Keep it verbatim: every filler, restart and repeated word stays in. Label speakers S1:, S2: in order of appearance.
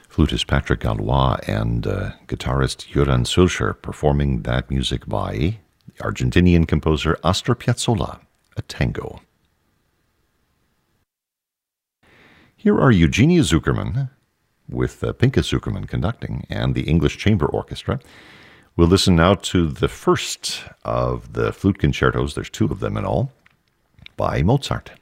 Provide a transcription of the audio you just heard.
S1: Flutist Patrick Galois and uh, guitarist Göran Sulcher performing that music by the Argentinian composer Astor Piazzolla, a tango. Here are Eugenia Zuckerman with uh, Pinka Zuckerman conducting and the English Chamber Orchestra. We'll listen now to the first of the flute concertos, there's two of them in all, by Mozart.